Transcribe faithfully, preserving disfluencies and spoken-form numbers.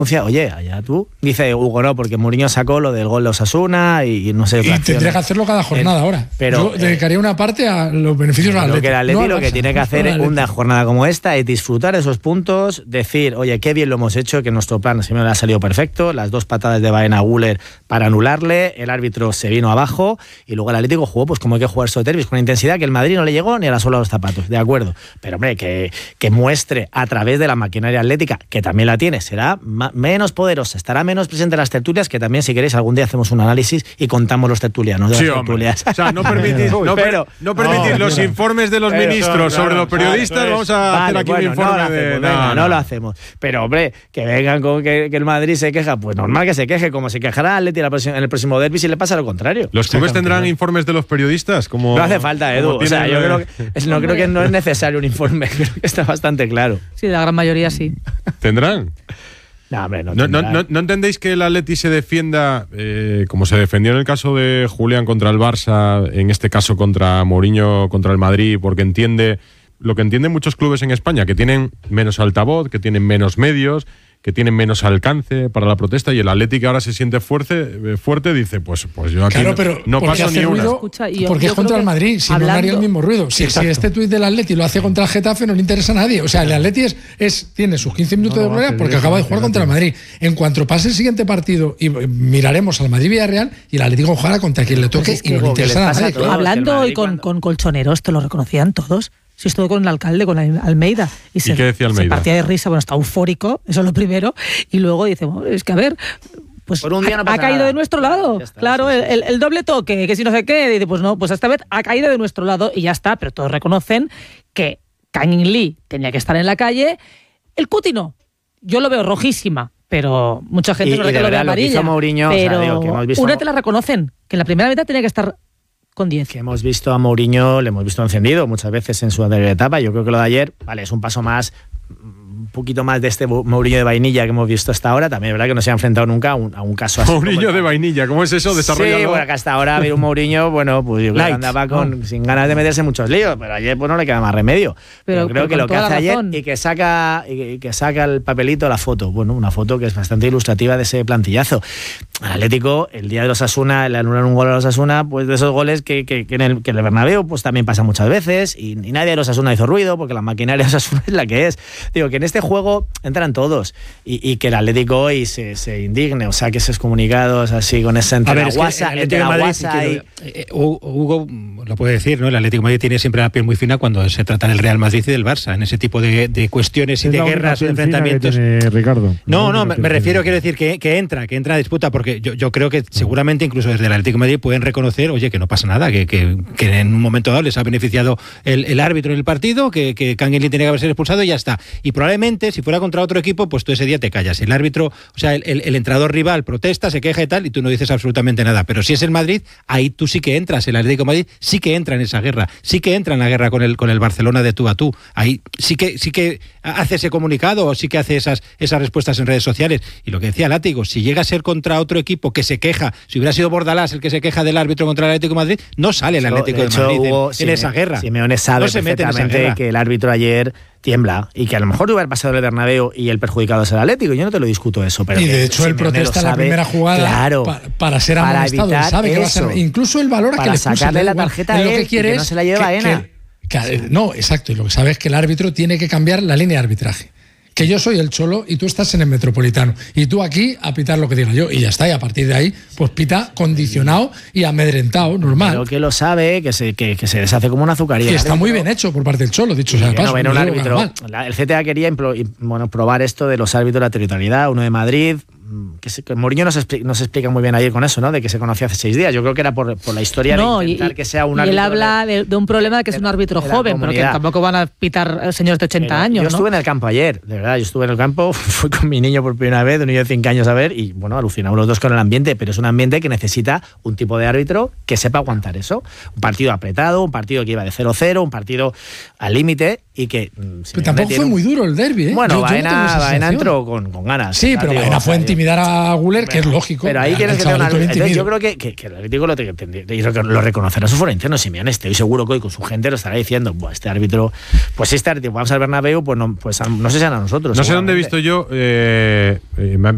Oye, allá tú. Dice Hugo, no, porque Mourinho sacó lo del gol de Osasuna y, y no sé. Y tendría que hacerlo cada jornada eh, ahora. Pero, Yo dedicaría eh, una parte a los beneficios del Atleti. Lo que el Atleti no lo que tiene que hacer en una jornada como esta es disfrutar de esos puntos, decir, oye, qué bien lo hemos hecho, que nuestro plan siempre le ha salido perfecto, las dos patadas de Baena a Güler para anularle, el árbitro se vino abajo y luego el Atlético jugó pues como hay que jugar estos derbis, con intensidad que el Madrid no le llegó ni a la sola de los zapatos, de acuerdo. Pero hombre, que, que muestre a través de la maquinaria atlética, que también la tiene, será ma- menos poderosa, estará menos presente en las tertulias, que también, si queréis, algún día hacemos un análisis y contamos los tertulianos de sí, las tertulias. O sea, no permitís, no, pero, no permitís no, los mira, informes de los pero, ministros claro, sobre los periodistas, claro, vamos a vale, hacer aquí bueno, un informe no hacemos, de... Venga, no, no lo hacemos. Pero, hombre, que vengan con que, que el Madrid se queja, pues normal que se queje, como se quejará el Atleti en el próximo derbi si le pasa lo contrario. ¿Los clubes tendrán informes de los periodistas? Como, no hace falta, Edu. O sea, yo creo que, es, no creo que no es necesario un informe, creo que está bastante claro. Sí, la gran mayoría sí. ¿Tendrán? No, hombre, no, no, no, no, ¿No entendéis que el Atleti se defienda, eh, como se defendió en el caso de Julián contra el Barça, en este caso contra Mourinho, contra el Madrid, porque entiende lo que entienden muchos clubes en España, que tienen menos altavoz, que tienen menos medios, que tienen menos alcance para la protesta, y el Atlético ahora se siente fuerte, fuerte dice, pues, pues yo aquí claro, no, pero no paso ni una. Escucha, yo, porque yo es contra el Madrid, si hablando, no haría el mismo ruido. Si, si este tuit del Atleti lo hace contra el Getafe, no le interesa a nadie. O sea, el Atleti es, es, tiene sus quince minutos no, de gloria porque acaba de jugar contra el Madrid. En cuanto pase el siguiente partido, y miraremos al Madrid-Villarreal, y el Atlético jugará contra quien le toque, pues es que y no le interesa a nadie. A hablando hoy con, cuando... con colchoneros, te lo reconocían todos. Si estuvo con el alcalde, con Almeida. Y, se, ¿Y qué decía Almeida? Se partía de risa, bueno, está eufórico, eso es lo primero. Y luego dice, bueno, es que a ver, pues Por un día no ha, ha caído nada. de nuestro lado. Está, claro, sí, sí. El, el doble toque, que si no sé qué, dice, pues no, pues esta vez ha caído de nuestro lado y ya está. Pero todos reconocen que Kang-in Lee tenía que estar en la calle. El Cuti no. Yo lo veo rojísima, pero mucha gente y, no y lo ve amarilla. Mourinho, pero o sea, digo, que hemos visto... una te la reconocen, que en la primera mitad tenía que estar con diez. Que hemos visto a Mourinho, le hemos visto encendido muchas veces en su anterior etapa. Yo creo que lo de ayer, vale, es un paso más, un poquito más de este Mourinho de vainilla que hemos visto hasta ahora. También es verdad que no se ha enfrentado nunca a un, a un caso así. Mourinho como, de vainilla, ¿cómo es eso? Desarrollado. Sí, bueno, que hasta ahora había un Mourinho, bueno, pues yo creo que andaba con, no. sin ganas de meterse en muchos líos, pero ayer pues no le queda más remedio. Pero, pero creo pero que lo que hace ayer y que saca y que saca el papelito, la foto, bueno, una foto que es bastante ilustrativa de ese plantillazo. Al Atlético, el día de los Osasuna, le anulan un gol a los Osasuna, pues de esos goles que, que, que, en el, que en el Bernabéu pues también pasa muchas veces y, y nadie de los Osasuna hizo ruido porque la maquinaria de Osasuna es la que es. Digo, que en este juego entran todos y, y que el Atlético hoy se, se indigne, o sea, que esos comunicados así con esa entre la guasa, entre la guasa y... Eh, Hugo lo puede decir, ¿no? El Atlético de Madrid tiene siempre la piel muy fina cuando se trata del Real Madrid y del Barça, en ese tipo de, de cuestiones y es de guerras y de enfrentamientos. Tiene, Ricardo. No, no, me, me refiero, quiero decir, que, que entra, que entra a disputa, porque yo, yo creo que seguramente incluso desde el Atlético de Madrid pueden reconocer, oye, que no pasa nada, que, que, que en un momento dado les ha beneficiado el, el árbitro en el partido, que, que Kang-in Lee tenía que haber sido expulsado y ya está. Y probablemente, si fuera contra otro equipo, pues tú ese día te callas. El árbitro, o sea, el, el, el entrenador rival protesta, se queja y tal, y tú no dices absolutamente nada. Pero si es el Madrid, ahí tú sí que entras, el Atlético de Madrid sí que entra en esa guerra, sí que entra en la guerra con el, con el Barcelona de tú a tú. Ahí sí que, sí que hace ese comunicado, o sí que hace esas, esas respuestas en redes sociales. Y lo que decía Látigo, si llega a ser contra otro equipo que se queja, si hubiera sido Bordalás el que se queja del árbitro contra el Atlético de Madrid, no sale el Atlético de, hecho, de Madrid Hugo, en, en esa guerra. Simeone sabe no perfectamente que el árbitro ayer tiembla y que a lo mejor hubiera pasado el Bernabéu y el perjudicado es el Atlético. Yo no te lo discuto eso, pero y de hecho él protesta en la primera jugada claro, pa, para ser amonestado. Él sabe eso, que va a ser, incluso el valor para que le sacarle la tarjeta a él, lo que quiere y que no se la lleve que, Baena. Que, que, no, exacto. Y lo que sabe es que el árbitro tiene que cambiar la línea de arbitraje. Que yo soy el Cholo y tú estás en el Metropolitano. Y tú aquí a pitar lo que diga yo. Y ya está. Y a partir de ahí, pues pita condicionado y amedrentado, normal. Pero que lo sabe, que se, que, que se deshace como una azucaría. Y está muy bien hecho por parte del Cholo, dicho sea de paso. No, bueno, un árbitro, el C T A quería bueno, probar esto de los árbitros de la territorialidad, uno de Madrid. Que, se, que Mourinho nos, expli- nos explica muy bien ayer con eso, ¿no? De que se conocía hace seis días. Yo creo que era por, por la historia no, de intentar y, que sea un y árbitro. Él habla de, de un problema de que es un árbitro joven, pero que tampoco van a pitar señores de ochenta pero años. Yo estuve ¿no? en el campo ayer, de verdad. Yo estuve en el campo, fui con mi niño por primera vez, un niño de cinco años a ver, y bueno, alucinamos los dos con el ambiente, pero es un ambiente que necesita un tipo de árbitro que sepa aguantar eso. Un partido apretado, un partido que iba de cero cero, un partido al límite y que. Si pero tampoco fue un... muy duro el derbi, ¿eh? Bueno, yo, Baena, yo no Baena entró con, con ganas. Sí, pero Baena fue a intimidar a Güler, que es lógico. Pero ahí tienes que tener una. Entonces yo creo que, que, que el Atlético lo, lo, lo reconocerá su foro interno, Simeone. Estoy seguro que hoy con su gente lo estará diciendo. Este árbitro, pues este árbitro, vamos al Bernabéu, pues no, pues no sé si a nosotros. No sé dónde he visto yo. Eh, eh, me,